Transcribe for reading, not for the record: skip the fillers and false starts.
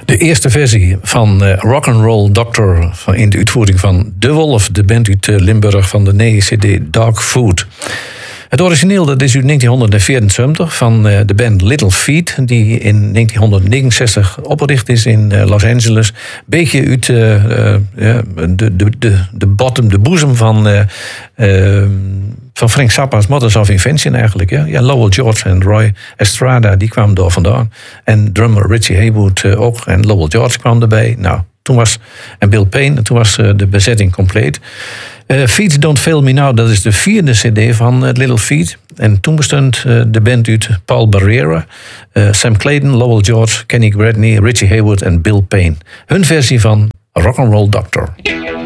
De eerste versie van Rock'n'Roll Doctor in de uitvoering van De Wolf, de band uit Limburg van de nieuwe CD Dog Food. Het origineel dat is uit 1974 van de band Little Feat, die in 1969 opgericht is in Los Angeles. Beetje uit de bottom, de boezem van Frank Zappa's Mothers of Invention eigenlijk. Ja, Lowell George en Roy Estrada, die kwamen daar vandaan. En drummer Richie Haywood ook. En Lowell George kwam erbij. Nou, en Bill Payne. Toen was de bezetting compleet. Feet Don't Fail Me Now, dat is de 4e cd van Little Feat. En toen bestond de band uit Paul Barrera, Sam Clayton, Lowell George, Kenny Bradney, Richie Haywood en Bill Payne. Hun versie van Rock'n'Roll Doctor.